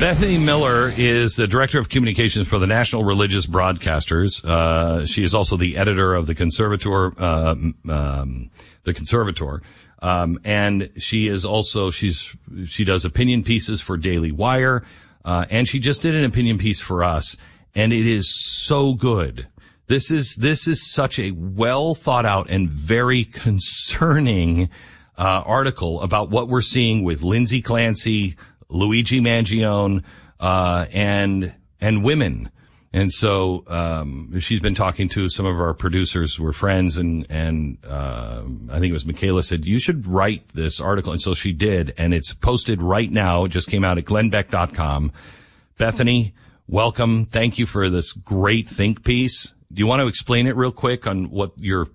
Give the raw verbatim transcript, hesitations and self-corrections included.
Bethany Miller is the Director of Communications for the National Religious Broadcasters. Uh, she is also the editor of the Conservator, uh, um, the Conservator. Um, and she is also, she's, she does opinion pieces for Daily Wire. Uh, and she just did an opinion piece for us. And it is so good. This is, this is such a well thought out and very concerning, uh, article about what we're seeing with Lindsay Clancy, Luigi Mangione, uh, and, and women. And so, um, she's been talking to some of our producers who were friends and, and, uh, I think it was Michaela said, you should write this article. And so she did. And it's posted right now. It just came out at glenn beck dot com. Bethany, welcome. Thank you for this great think piece. Do you want to explain it real quick on what your